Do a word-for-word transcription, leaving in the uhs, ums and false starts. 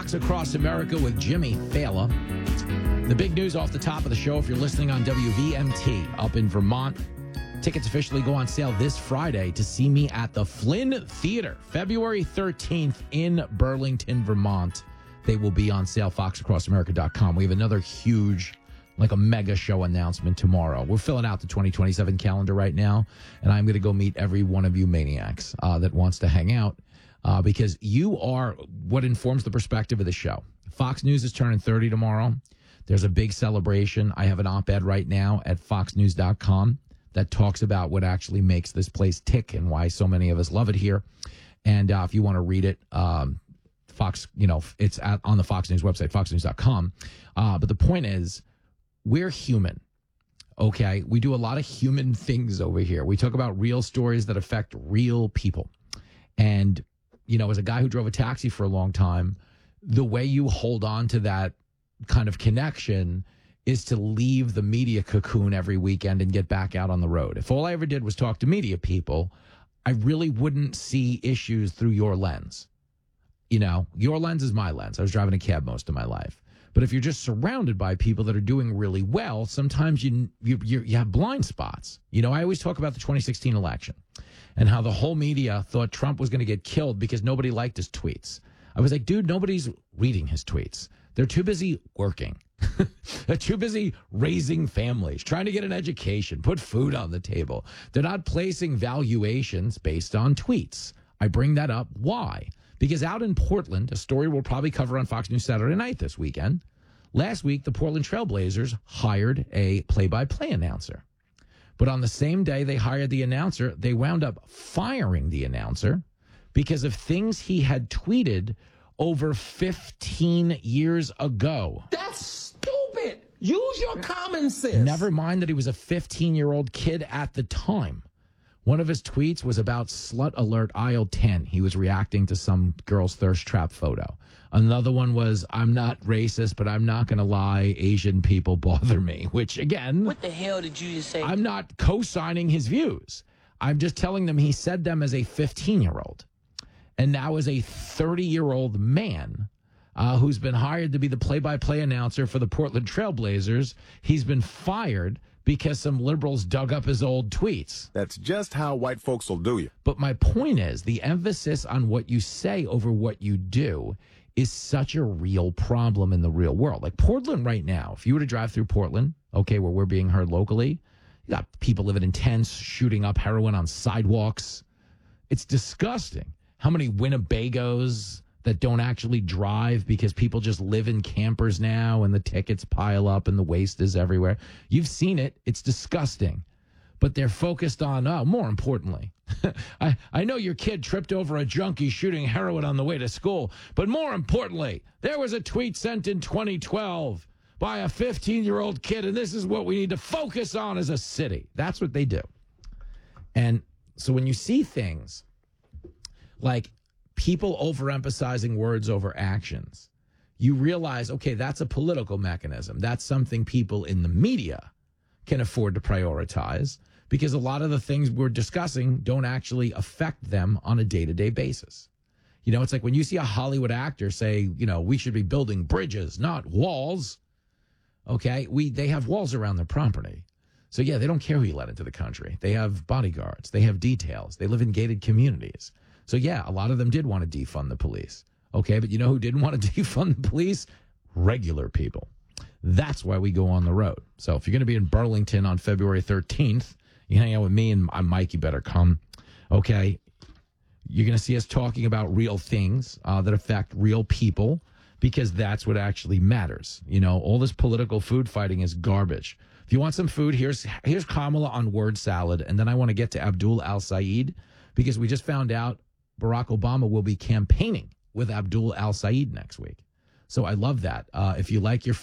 Fox Across America with Jimmy Fallon. The big news off the top of the show, if you're listening on W V M T up in Vermont, tickets officially go on sale this Friday to see me at the Flynn Theater, February thirteenth in Burlington, Vermont. They will be on sale, fox across america dot com. We have another huge, like a mega show announcement tomorrow. We're filling out the twenty twenty-seven calendar right now, and I'm going to go meet every one of you maniacs uh, that wants to hang out uh, because you are what informs the perspective of the show. Fox News is turning thirty tomorrow. There's a big celebration. I have an op-ed right now at fox news dot com that talks about what actually makes this place tick and why so many of us love it here. And uh, if you want to read it, um, Fox, you know, it's at, on the Fox News website, fox news dot com. Uh, but the point is, we're human, okay? We do a lot of human things over here. We talk about real stories that affect real people. And, you know, as a guy who drove a taxi for a long time, the way you hold on to that kind of connection is to leave the media cocoon every weekend and get back out on the road. If all I ever did was talk to media people, I really wouldn't see issues through your lens. You know, your lens is my lens. I was driving a cab most of my life. But if you're just surrounded by people that are doing really well, sometimes you you you, you have blind spots. You know, I always talk about the twenty sixteen election and how the whole media thought Trump was going to get killed because nobody liked his tweets. I was like, dude, nobody's reading his tweets. They're too busy working. They're too busy raising families, trying to get an education, put food on the table. They're not placing valuations based on tweets. I bring that up. Why? Because out in Portland, a story we'll probably cover on Fox News Saturday night this weekend, last week the Portland Trailblazers hired a play-by-play announcer. But on the same day they hired the announcer, they wound up firing the announcer because of things he had tweeted over fifteen years ago. That's stupid. Use your common sense. Never mind that he was a fifteen-year-old kid at the time. One of his tweets was about slut alert aisle ten. He was reacting to some girl's thirst trap photo. Another one was, I'm not racist, but I'm not going to lie, Asian people bother me, which again, what the hell did you just say? I'm not co-signing his views. I'm just telling them he said them as a fifteen-year-old. And now as a thirty-year-old man uh, who's been hired to be the play-by-play announcer for the Portland Trailblazers, he's been fired because some liberals dug up his old tweets. That's just how white folks will do you. But my point is, the emphasis on what you say over what you do is such a real problem in the real world. Like Portland right now, if you were to drive through Portland, okay, where we're being heard locally, you got people living in tents, shooting up heroin on sidewalks. It's disgusting. How many Winnebagos that don't actually drive because people just live in campers now and the tickets pile up and the waste is everywhere. You've seen it. It's disgusting. But they're focused on, oh, more importantly, I, I know your kid tripped over a junkie shooting heroin on the way to school, but more importantly, there was a tweet sent in twenty twelve by a fifteen-year-old kid, and this is what we need to focus on as a city. That's what they do. And so when you see things like people overemphasizing words over actions, you realize, okay, that's a political mechanism. That's something people in the media can afford to prioritize because a lot of the things we're discussing don't actually affect them on a day-to-day basis. You know, it's like when you see a Hollywood actor say, you know, we should be building bridges, not walls. Okay, we they have walls around their property. So, yeah, they don't care who you let into the country. They have bodyguards. They have details. They live in gated communities. So, yeah, a lot of them did want to defund the police. Okay, but you know who didn't want to defund the police? Regular people. That's why we go on the road. So if you're going to be in Burlington on February thirteenth, you hang out with me and Mike, you better come. Okay, you're going to see us talking about real things uh, that affect real people because that's what actually matters. You know, all this political food fighting is garbage. If you want some food, here's here's Kamala on word salad, and then I want to get to Abdul al-Sayed because we just found out Barack Obama will be campaigning with Abdul al-Sayed next week. So I love that. Uh, if you like your